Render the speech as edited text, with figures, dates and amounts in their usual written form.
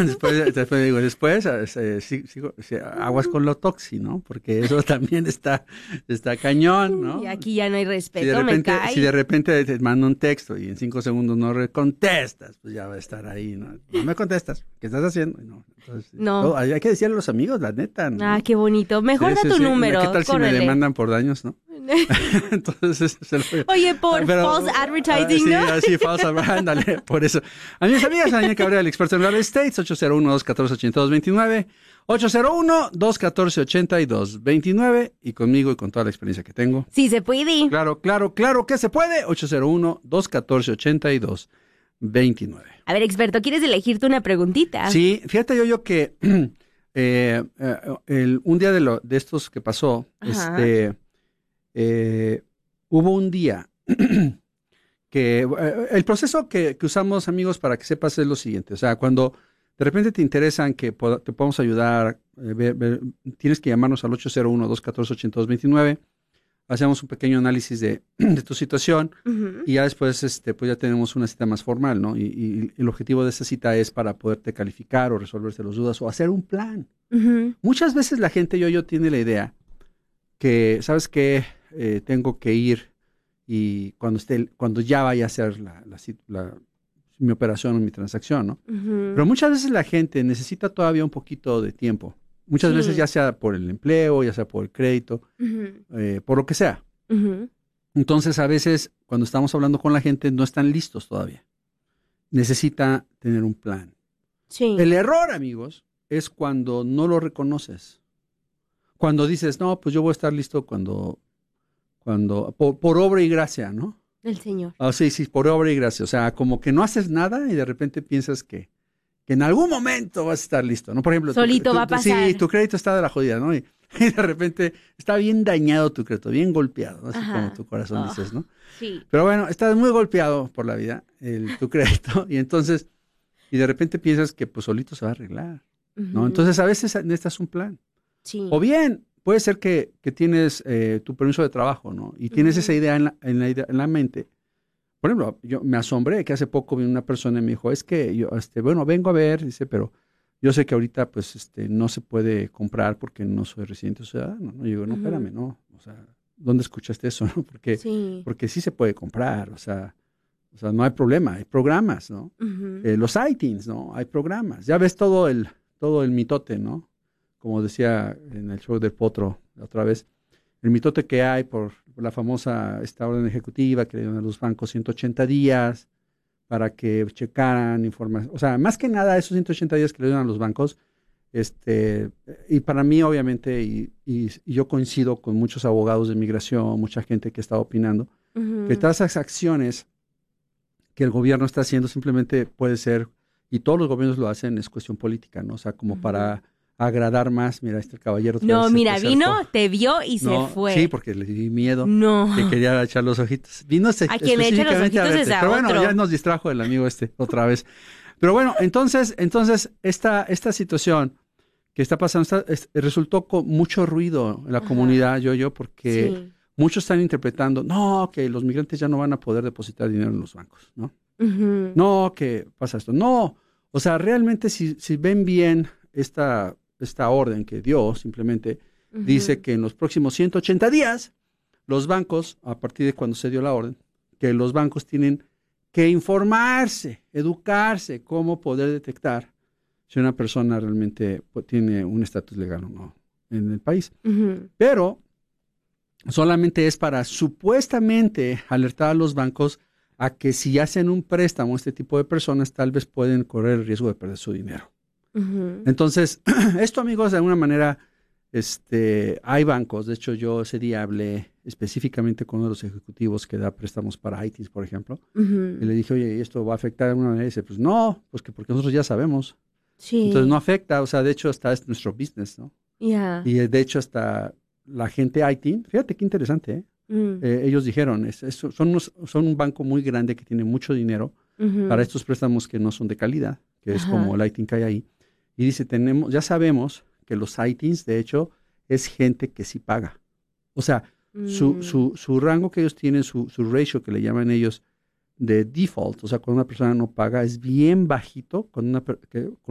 después aguas con lo toxi, ¿no? Porque eso también está cañón, ¿no? Y aquí ya no hay respeto, si de repente te mando un texto y en 5 segundos no contestas, pues ya va a estar ahí, ¿no? No me contestas, ¿qué estás haciendo? No. Entonces, no. Hay que decirle a los amigos, la neta, ¿no? Ah, qué bonito. Mejor da tu número. ¿Qué tal córrele. si me demandan por daños, no? Entonces, oye, por false advertising, ¿no? Sí, false advertising, ándale, por eso. A mis amigas, Daniel Cabrera, el experto en real estate, 801-214-8229, 801-214-8229, y conmigo y con toda la experiencia que tengo. Sí se puede. Claro que se puede, 801-214-8229. A ver, experto, ¿quieres elegirte una preguntita? Sí, fíjate yo que un día de estos que pasó, hubo un día que el proceso que usamos, amigos, para que sepas es lo siguiente. O sea, cuando de repente te interesan que te podamos ayudar, tienes que llamarnos al 801-214-8229. Hacemos un pequeño análisis de tu situación y ya después pues ya tenemos una cita más formal, ¿no? Y el objetivo de esta cita es para poderte calificar o resolverte las dudas o hacer un plan. Muchas veces la gente, yo tiene la idea que, ¿sabes qué? Tengo que ir y cuando ya vaya a hacer mi operación o mi transacción, ¿no? Pero muchas veces la gente necesita todavía un poquito de tiempo. Muchas veces ya sea por el empleo, ya sea por el crédito, por lo que sea. Entonces, a veces, cuando estamos hablando con la gente, no están listos todavía. Necesita tener un plan. Sí. El error, amigos, es cuando no lo reconoces. Cuando dices, no, pues yo voy a estar listo cuando por obra y gracia, ¿no? Del Señor. Sí, por obra y gracia. O sea, como que no haces nada y de repente piensas que en algún momento vas a estar listo, ¿no? Por ejemplo, solito va a pasar. Sí, tu crédito está de la jodida, ¿no? Y de repente está bien dañado tu crédito, bien golpeado, ¿no? Así como tu corazón dices, ¿no? Sí. Pero bueno, estás muy golpeado por la vida, tu crédito, y entonces, y de repente piensas que pues solito se va a arreglar, ¿no? Entonces a veces necesitas un plan. Sí. O bien, puede ser que tienes tu permiso de trabajo, ¿no? Y tienes esa idea en la mente. Por ejemplo, yo me asombré que hace poco vi una persona y me dijo, es que yo, vengo a ver, dice, pero yo sé que ahorita, pues, no se puede comprar porque no soy residente ciudadano, ¿no? Y digo, no, espérame, no, o sea, ¿dónde escuchaste eso, no? Porque sí se puede comprar, o sea, no hay problema, hay programas, ¿no? Los ITINs, ¿no? Hay programas. Ya ves todo el mitote, ¿no? Como decía en el show del Potro la otra vez, el mitote que hay por la famosa esta orden ejecutiva que le dieron a los bancos 180 días para que checaran información. O sea, más que nada esos 180 días que le dieron a los bancos, y para mí obviamente, y yo coincido con muchos abogados de migración, mucha gente que está opinando, que todas esas acciones que el gobierno está haciendo simplemente puede ser, y todos los gobiernos lo hacen, es cuestión política, ¿no? O sea, como para agradar más. Mira, este caballero. No, mira, vino, te vio y se fue. Sí, porque le di miedo. No. Que quería echar los ojitos. Vino a quien le echa los ojitos es a Pero otro. bueno, ya nos distrajo el amigo otra vez. Pero bueno, entonces esta situación que está pasando resultó con mucho ruido en la comunidad, porque muchos están interpretando, no, que los migrantes ya no van a poder depositar dinero en los bancos, ¿no? No, que pasa esto. No, o sea, realmente si ven bien esta orden que dio, simplemente dice que en los próximos 180 días, los bancos, a partir de cuando se dio la orden, que los bancos tienen que informarse, educarse, cómo poder detectar si una persona realmente tiene un estatus legal o no en el país. Pero solamente es para supuestamente alertar a los bancos a que si hacen un préstamo a este tipo de personas, tal vez pueden correr el riesgo de perder su dinero. Entonces, esto, amigos, de alguna manera, hay bancos. De hecho, yo ese día hablé específicamente con uno de los ejecutivos que da préstamos para ITINs, por ejemplo, y le dije, oye, ¿esto va a afectar de alguna manera? Y dice, pues no, pues que porque nosotros ya sabemos. Sí. Entonces no afecta, o sea, de hecho, hasta es nuestro business, ¿no? Yeah. Y de hecho, hasta la gente ITIN, fíjate qué interesante, ¿eh? Ellos dijeron, son un banco muy grande que tiene mucho dinero para estos préstamos que no son de calidad, que es como el ITIN que hay ahí. Y dice, ya sabemos que los ITINs, de hecho, es gente que sí paga. O sea, su rango que ellos tienen, su ratio que le llaman ellos de default, o sea, cuando una persona no paga, es bien bajito con